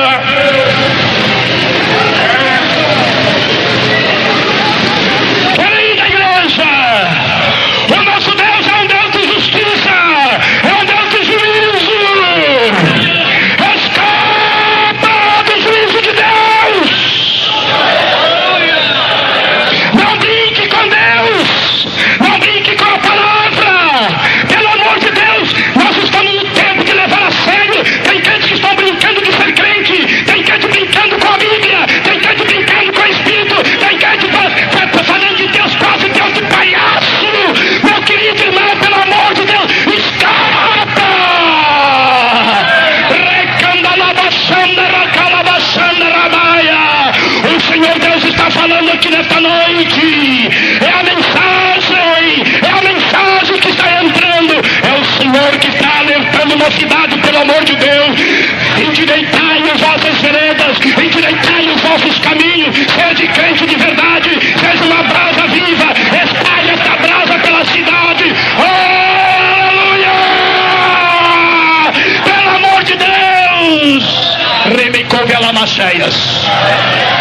Querida igreja, o nosso Deus é um Deus de justiça, é um Deus de juízo. Escapa do juízo de Deus. Não brinque com Deus, não brinque com a palavra. Pelo amor de Deus, nós estamos no tempo de levar a sério. Tem crentes que estão brincando de ser crente, tem crente brincando com a Bíblia, tem crente brincando com o Espírito, tem crente falando de Deus quase Deus de palhaço. Meu querido irmão, pelo amor de Deus, escapa! O Senhor Deus está falando aqui nesta noite. É a mensagem que está entrando. É o Senhor que está alertando uma cidade, pelo amor de Deus. Endireitai as vossas veredas, endireitai os vossos caminhos. Seja crente de verdade, seja uma brasa viva. Espalhe esta brasa pela cidade. Aleluia! Pelo amor de Deus! Remicou-me a lamaceias.